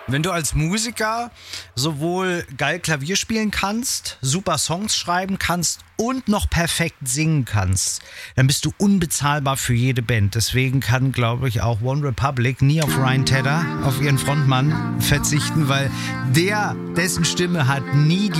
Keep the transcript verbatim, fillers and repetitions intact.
Wenn du als Musiker sowohl geil Klavier spielen kannst, super Songs schreiben kannst und noch perfekt singen kannst, dann bist du unbezahlbar für jede Band. Deswegen kann, glaube ich, auch One Republic nie auf Ryan Tedder, auf ihren Frontmann, verzichten, weil der, dessen Stimme hat nie die